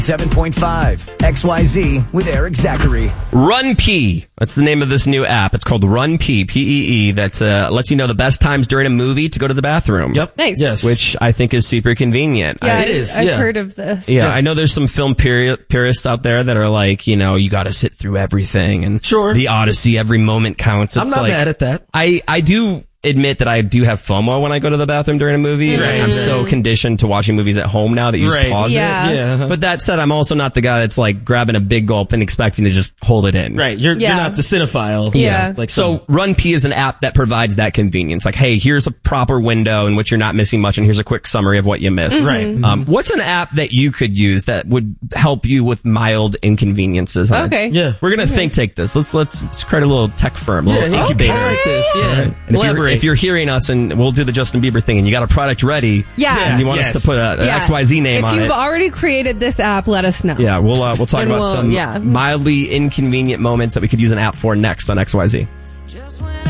7.5 XYZ with Eric Zachary. Run Pee. That's the name of this new app. It's called Run Pee, P-E-E. That lets you know the best times during a movie to go to the bathroom. Yep. Nice. Yes. Which I think is super convenient. Yeah, it is. I've Yeah. heard of this. Yeah, I know there's some film purists out there that are like, you know, you gotta sit through everything and Sure. the Odyssey, every moment counts. It's I'm not like, mad at that. I do admit that I do have FOMO when I go to the bathroom during a movie. Right. I'm so conditioned to watching movies at home now that you just Right. pause Yeah. it. Yeah. But that said, I'm also not the guy that's like grabbing a big gulp and expecting to just hold it in. Right. You're Yeah. not the cinephile. Yeah. Like So Run Pee is an app that provides that convenience. Like, hey, here's a proper window in which you're not missing much, and here's a quick summary of what you missed. Right. What's an app that you could use that would help you with mild inconveniences? Okay. Yeah. We're gonna take this. Let's create a little tech firm, a Yeah, little you can incubator. like this. Yeah. And if you're hearing us, and we'll do the Justin Bieber thing, and you got a product ready, Yeah. and you want us Yes. to put an Yeah. XYZ name if on you've it. already created this app, let us know. Yeah, we'll talk And about we'll- some yeah. mildly inconvenient moments that we could use an app for next on XYZ. Just when